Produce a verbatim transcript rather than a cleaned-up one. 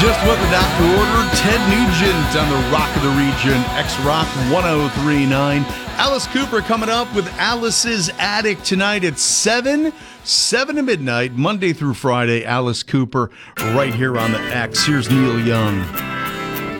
Just what the doctor ordered. Ted Nugent on the Rock of the Region, X-Rock one oh three point nine. Alice Cooper coming up with Alice's Attic tonight at seven, seven to midnight, Monday through Friday. Alice Cooper right here on the X. Here's Neil Young.